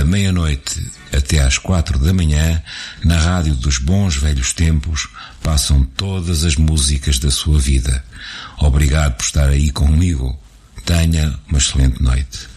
meia-noite até às 4 da manhã, na rádio dos bons velhos tempos, passam todas as músicas da sua vida. Obrigado por estar aí comigo. Tenha uma excelente noite.